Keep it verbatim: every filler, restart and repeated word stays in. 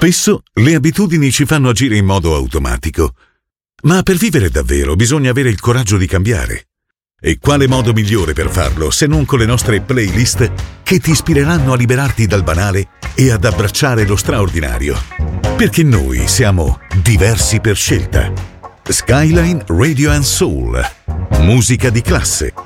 Spesso le abitudini ci fanno agire in modo automatico, ma per vivere davvero bisogna avere il coraggio di cambiare. E quale modo migliore per farlo se non con le nostre playlist che ti ispireranno a liberarti dal banale e ad abbracciare lo straordinario? Perché noi siamo diversi per scelta. Skyline Radio and Soul. Musica di classe,